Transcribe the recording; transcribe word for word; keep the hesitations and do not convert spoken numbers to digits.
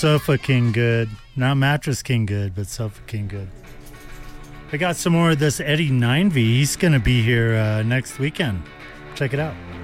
Sofa King good. Not Mattress King good, but Sofa King good. I got some more of this Eddie nine V. He's going to be here uh, next weekend. Check it out.